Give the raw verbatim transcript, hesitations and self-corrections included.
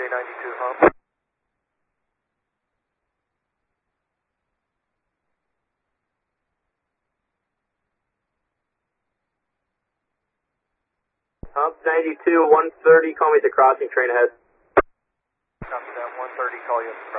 Sunday ninety-two hump. Hump ninety-two, one thirty, call me at the crossing train ahead. Copy that, one thirty, call you.